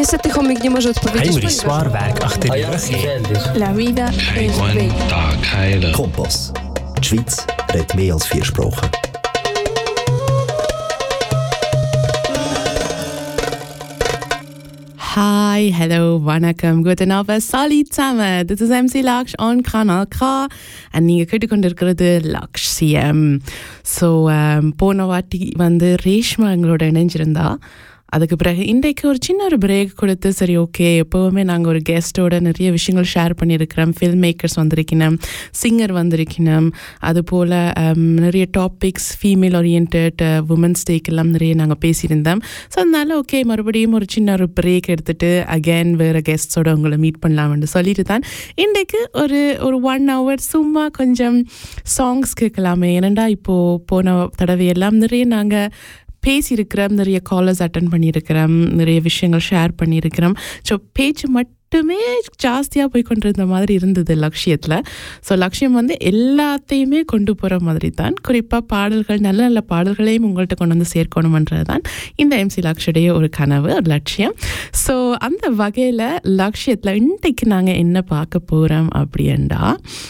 Niestety chomik nie może odpowiedzieć. Heinrich Zwaarwijk achter die rug. La vida es bella. Kompass. Die Schweiz redet mehr als 4 Sprachen. Hi, hello, vanakkam, guten Abend, salut zusammen. Das ist MC Laksh on Kanal K. Und நீங்கள் கேட்டுக்கொண்டிருக்கிறது லக்ஷ்யம். So போன வாட்டி வந்து ரேஷ்மா எங்களோட இணைஞ்சிருந்தா. அதுக்கு பிறகு இன்றைக்கு ஒரு சின்ன ஒரு பிரேக் கொடுத்து சரி ஓகே எப்போவுமே நாங்கள் ஒரு கெஸ்ட்டோட நிறைய விஷயங்கள் ஷேர் பண்ணியிருக்கிறோம். ஃபில்ம் மேக்கர்ஸ் வந்திருக்கணும், சிங்கர் வந்திருக்கணும், அதுபோல் நிறைய டாபிக்ஸ் ஃபீமேல் ஓரியன்ட் உமன்ஸ் டேக்கெல்லாம் நிறைய நாங்கள் பேசியிருந்தோம். ஸோ அதனால ஓகே மறுபடியும் ஒரு சின்ன ஒரு பிரேக் எடுத்துகிட்டு அகேன் வேறு கெஸ்ட்ஸோடு உங்களை மீட் பண்ணலாம்னு சொல்லிட்டு தான் இன்றைக்கு ஒரு 1 hour சும்மா கொஞ்சம் சாங்ஸ் கேட்கலாமே. ஏனண்டா இப்போது போன தடவையெல்லாம் நிறைய நாங்கள் பேசியிருக்கிறோம், நிறைய காலர்ஸ் அட்டன் பண்ணியிருக்கிறோம், நிறைய விஷயங்கள் ஷேர் பண்ணியிருக்கிறோம். ஸோ பேச்சு மட்டுமே ஜாஸ்தியாக போய் கொண்டிருந்த மாதிரி இருந்தது லட்சியத்தில். ஸோ லட்சியம் வந்து எல்லாத்தையுமே கொண்டு போகிற மாதிரி தான், குறிப்பாக பாடல்கள் நல்ல நல்ல பாடல்களையும் உங்கள்கிட்ட கொண்டு வந்து சேர்க்கணுமன்றது தான் இந்த MC லக்ஷுடைய ஒரு கனவு, ஒரு லட்சியம். ஸோ அந்த வகையில் லட்சியத்தில் இன்றைக்கு நாங்கள் என்ன பார்க்க போகிறோம் அப்படின்னா,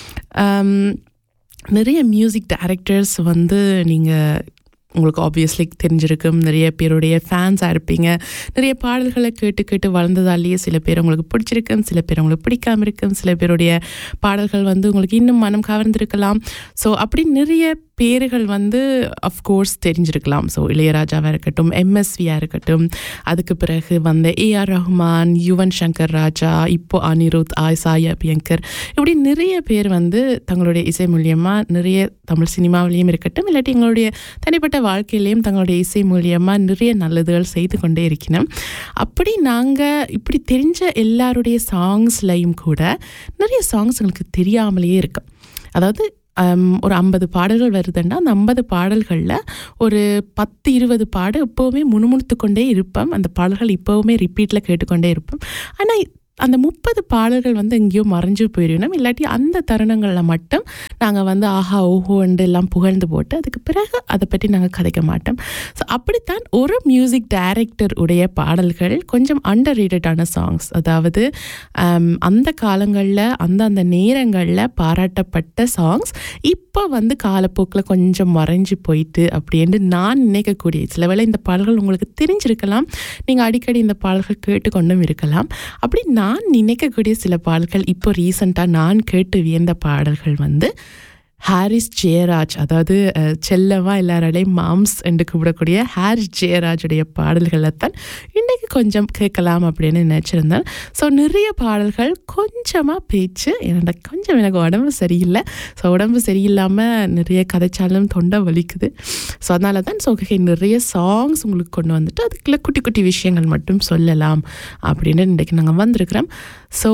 நிறைய மியூசிக் டைரக்டர்ஸ் வந்து நீங்கள் உங்களுக்கு ஆப்வியஸ்லி தெரிஞ்சிருக்கும், நிறைய பேருடைய ஃபேன்ஸாக இருப்பீங்க. நிறைய பாடல்களை கேட்டு கேட்டு வளர்ந்ததாலேயே சில பேர் உங்களுக்கு பிடிச்சிருக்கும், சில பேர் உங்களுக்கு பிடிக்காமல் இருக்கும், சில பேருடைய பாடல்கள் வந்து உங்களுக்கு இன்னும் மனம் கவர்ந்திருக்கலாம். ஸோ அப்படி நிறைய பேர்கள் வந்து அஃப்கோர்ஸ் தெரிஞ்சிருக்கலாம். ஸோ இளையராஜாவாக இருக்கட்டும், MSVயாக இருக்கட்டும், அதுக்கு பிறகு வந்த AR ரஹ்மான், யுவன் சங்கர் ராஜா, இப்போ அனிருத், சாய் அபியங்கர், இப்படி நிறைய பேர் வந்து தங்களுடைய இசை மூலியமாக நிறைய தமிழ் சினிமாவிலையும் இருக்கட்டும் இல்லாட்டி எங்களுடைய தனிப்பட்ட வாழ்க்கையிலையும் தங்களுடைய இசை மூலியமாக நிறைய நல்லதுகள் செய்து கொண்டே இருக்கணும். அப்படி நாங்கள் இப்படி தெரிஞ்ச எல்லாருடைய சாங்ஸ்லையும் கூட நிறைய சாங்ஸ் எங்களுக்கு தெரியாமலேயே இருக்கும். அதாவது ஒரு 50 பாடல்கள் வருதுன்னா அந்த 50 பாடல்களில் ஒரு 10-20 பாடு எப்போவுமே முணுமுணுத்து கொண்டே இருப்போம். அந்த பாடல்கள் இப்போவுமே ரிப்பீட்டில் கேட்டுக்கொண்டே இருப்போம். ஆனால் அந்த 30 பாடல்கள் வந்து எங்கேயோ மறைஞ்சு போயிடணும், இல்லாட்டி அந்த தருணங்களில் மட்டும் நாங்கள் வந்து ஆஹா ஓஹோண்டு எல்லாம் புகழ்ந்து போட்டு அதுக்கு பிறகு அதை பற்றி நாங்கள் கதைக்க மாட்டோம். ஸோ அப்படித்தான் ஒரு மியூசிக் டைரக்டர் உடைய பாடல்கள் கொஞ்சம் அண்டர் ரேட்டடான சாங்ஸ், அதாவது அந்த காலங்களில் அந்த நேரங்களில் பாராட்டப்பட்ட சாங்ஸ் இப்போ வந்து காலப்போக்கில் கொஞ்சம் மறைஞ்சு போயிட்டு அப்படின்னு நான் நினைக்கக்கூடிய சில வேளை இந்த பாடல்கள் உங்களுக்கு தெரிஞ்சிருக்கலாம், நீங்கள் அடிக்கடி இந்த பாடல்கள் கேட்டுக்கொண்டும் இருக்கலாம். அப்படி நான் நினைக்கக்கூடிய சில பாடல்கள் இப்போ ரீசெண்டாக நான் கேட்டு வியந்த பாடல்கள் வந்து ஹாரிஸ் ஜெயராஜ், அதாவது செல்லமாக எல்லாராலையும் மாம்ஸ் என்று கூப்பிடக்கூடிய ஹாரிஸ் ஜெயராஜுடைய பாடல்களை தான் இன்றைக்கு கொஞ்சம் கேட்கலாம் அப்படின்னு நினச்சிருந்தேன். ஸோ நிறைய பாடல்கள் கொஞ்சமாக பேச்சு, என்னோட கொஞ்சம் எனக்கு உடம்பு சரியில்லை. ஸோ உடம்பு சரியில்லாமல் நிறைய கதைச்சாலும் தொண்டை வலிக்குது. ஸோ அதனால தான் நிறைய சாங்ஸ் உங்களுக்கு கொண்டு வந்துட்டு அதுக்குள்ளே குட்டி குட்டி விஷயங்கள் மட்டும் சொல்லலாம் அப்படின்னு இன்றைக்கு நாங்கள் வந்திருக்கிறோம். ஸோ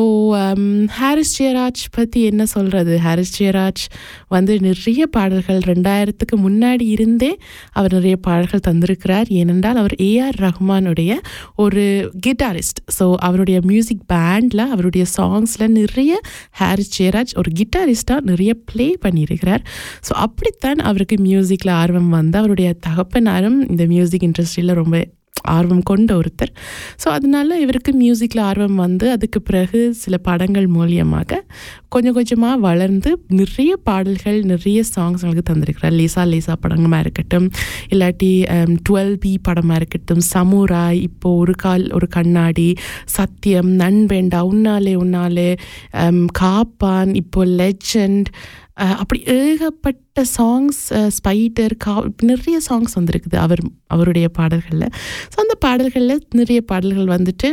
ஹாரிஸ் ஜெயராஜ் பற்றி என்ன சொல்கிறது? ஹாரிஸ் ஜெயராஜ் வந்து நிறைய பாடல்கள் 2000க்கு முன்னாடி இருந்தே அவர் நிறைய பாடல்கள் தந்திருக்கிறார். ஏனென்றால் அவர் AR ரஹ்மானுடைய ஒரு கிட்டாரிஸ்ட். ஸோ அவருடைய மியூசிக் பேண்டில் அவருடைய சாங்ஸில் நிறைய ஹாரிஸ் ஜெயராஜ் ஒரு கிட்டாரிஸ்டாக நிறைய ப்ளே பண்ணியிருக்கிறார். ஸோ அப்படித்தான் அவருக்கு மியூசிக்கில் ஆர்வம் வந்து அவருடைய தகப்பனாரும் இந்த மியூசிக் இண்டஸ்ட்ரியில் ரொம்ப ஆர்வம் கொண்ட ஒருத்தர். ஸோ அதனால இவருக்கு மியூசிக்கில் ஆர்வம் வந்து அதுக்கு பிறகு சில படங்கள் மூலியமாக கொஞ்சம் கொஞ்சமாக வளர்ந்து நிறைய பாடல்கள் நிறைய சாங்ஸ் எனக்கு தந்திருக்கிறார். லேசா லேசா படங்கமாக இருக்கட்டும், இல்லாட்டி 12B படமாக இருக்கட்டும், சமுராய், இப்போது ஒரு கண்ணாடி, சத்தியம், நண்பேண்டா, உன்னாலே, காப்பான், இப்போ லெஜண்ட், அப்படி ஏகப்பட்ட சாங்ஸ், ஸ்பைடர், நிறைய சாங்ஸ் வந்திருக்குது அவருடைய பாடல்களில். ஸோ அந்த பாடல்களில் நிறைய பாடல்கள் வந்துட்டு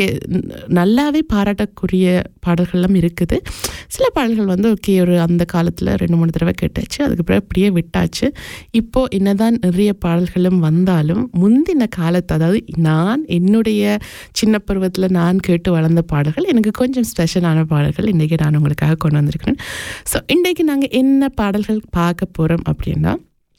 நல்லாவே பாராட்டக்கூடிய பாடல்கள்லாம் இருக்குது. சில பாடல்கள் வந்து ஓகே ஒரு அந்த காலத்தில் 2-3 தடவை கேட்டாச்சு, அதுக்கப்புறம் அப்படியே விட்டாச்சு. இப்போது என்னதான் நிறைய பாடல்களும் வந்தாலும் முந்தின காலத்து, அதாவது நான் என்னுடைய சின்ன பருவத்தில் நான் கேட்டு வளர்ந்த பாடல்கள் எனக்கு கொஞ்சம் ஸ்பெஷலான பாடல்கள் இன்றைக்கி நான் உங்களுக்காக கொண்டு வந்திருக்கிறேன். ஸோ இன்றைக்கு நாங்கள் என்ன பாடல்கள் பார்க்க போகிறோம் அப்படின்னா,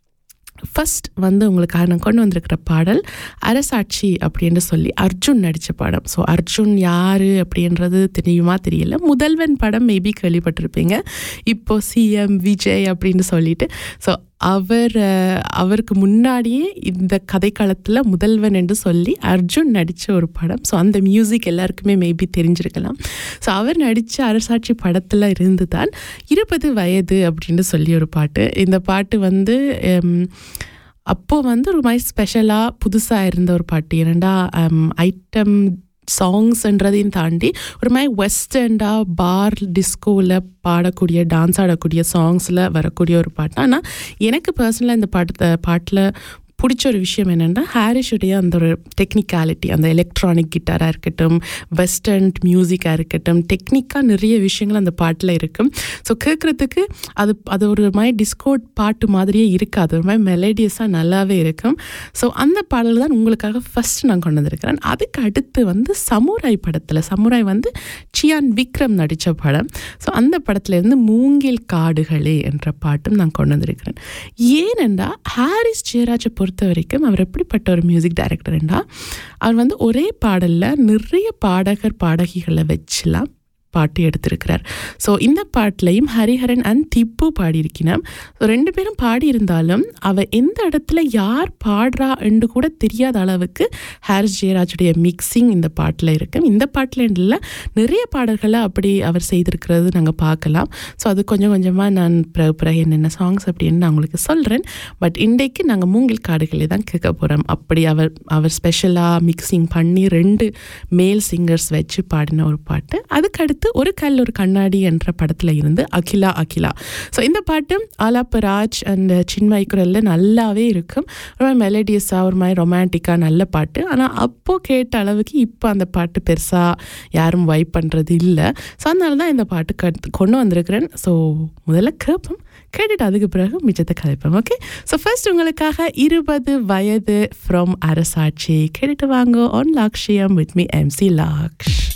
ஃபஸ்ட் வந்து உங்களுக்காக நான் கொண்டு வந்திருக்கிற பாடல் அரசாட்சி அப்படின்னு சொல்லி அர்ஜுன் நடித்த படம். ஸோ அர்ஜுன் யார் அப்படின்றது தெரியுமா தெரியல, முதல்வன் படம் மேபி கேள்விப்பட்டிருப்பீங்க, இப்போது CM விஜய் அப்படின்னு சொல்லிட்டு. ஸோ அவருக்கு முன்னாடியே இந்த கதைக்களத்தில் முதல்வன் என்று சொல்லி அர்ஜுன் நடித்த ஒரு படம். ஸோ அந்த மியூசிக் எல்லாருக்குமே மேபி தெரிஞ்சிருக்கலாம். ஸோ அவர் நடித்த அரசாட்சி படத்தில் இருந்து தான் 20 வயது அப்படின்னு சொல்லி ஒரு பாட்டு. இந்த பாட்டு வந்து அப்போது வந்து ஒரு மாதிரி ஸ்பெஷலாக புதுசாக இருந்த ஒரு பாட்டு. ஏன்னா ஐட்டம் சாங்ஸ்ன்றதையும் தாண்டி ஒரு மாதிரி வெஸ்டர்னாக பார் டிஸ்கோவில் பாடக்கூடிய டான்ஸ் ஆடக்கூடிய சாங்ஸில் வரக்கூடிய ஒரு பாட்டு. ஆனால் எனக்கு பர்சனலாக இந்த பாட்டில் பிடிச்ச ஒரு விஷயம் என்னென்னா ஹாரிஷுடைய அந்த ஒரு டெக்னிக்காலிட்டி, அந்த எலக்ட்ரானிக் கிட்டாராக இருக்கட்டும், வெஸ்டர்ன் மியூசிக்காக இருக்கட்டும், டெக்னிக்காக நிறைய விஷயங்கள் அந்த பாட்டில் இருக்கும். ஸோ கேட்குறதுக்கு அது ஒரு மாதிரி டிஸ்கோ பாட்டு மாதிரியே இருக்காது, ஒரு மாதிரி மெலடியஸாக நல்லாவே இருக்கும். ஸோ அந்த பாடல் தான் உங்களுக்காக ஃபஸ்ட் நான் கொண்டு வந்திருக்கிறேன். அதுக்கு அடுத்து வந்து சமுராய் படத்தில், சமுராய் வந்து சியான் விக்ரம் நடித்த படம். ஸோ அந்த படத்துலேருந்து மூங்கில் காடுகளே என்ற பாட்டும் நான் கொண்டு வந்திருக்கிறேன். ஏனென்றால் ஹாரிஸ் ஜெயராஜை பொறுத்த வரைக்கும் அவர் எப்படிப்பட்ட ஒரு மியூசிக் டைரக்டர்னா, அவர் வந்து ஒரே பாடலில் நிறைய பாடகிகளை வச்சுலாம் பாட்டு எடுத்திருக்கிறார். ஸோ இந்த பாட்டிலையும் ஹரிஹரன் அண்ட் திப்பு பாடியிருக்கிறார். ஸோ 2 பேரும் பாடியிருந்தாலும் அவ எந்த இடத்துல யார் பாடுறா என்று கூட தெரியாத அளவுக்கு ஹாரிஸ் ஜெயராஜுடைய மிக்சிங் இந்த பாட்டில் இருக்கும். இந்த பாட்டில் இல்லை, நிறைய பாடல்களை அப்படி அவர் செய்திருக்கிறது நாங்கள் பார்க்கலாம். ஸோ அது கொஞ்சம் கொஞ்சமாக நான் பிறகு என்னென்ன சாங்ஸ் அப்படின்னு நான் உங்களுக்கு சொல்கிறேன். பட் இன்றைக்கு நாங்கள் மூங்கில் காடுகளே தான் கேட்க போகிறோம். அப்படி அவர் ஸ்பெஷலாக மிக்சிங் பண்ணி 2 மேல் சிங்கர்ஸ் வச்சு பாடின ஒரு பாட்டு. அதுக்கடுத்து ஒரு கல் ஒரு கண்ணாடி என்ற படத்தில் இருந்து அகிலா. ஸோ இந்த பாட்டு ஆலாப் ராஜ் அண்ட் சின்மயி குரலில் நல்லாவே இருக்கும். ரொம்ப மெலடியஸாக ஒரு மாதிரி ரொமான்டிக்காக நல்ல பாட்டு. ஆனால் அப்போது கேட்ட அளவுக்கு இப்போ அந்த பாட்டு பெருசாக யாரும் வைப் பண்ணுறது இல்லை. ஸோ அதனால தான் இந்த பாட்டு கொண்டு வந்திருக்கிறேன். ஸோ முதல்ல கேட்டுட்டு அதுக்கு பிறகு மிச்சத்தை கதைப்போம். ஓகே, ஸோ ஃபர்ஸ்ட் உங்களுக்காக 20 வயது ஃப்ரம் அரசாட்சி கேட்டுட்டு வாங்க. On லாக்ஷியம் with me MC Laksh.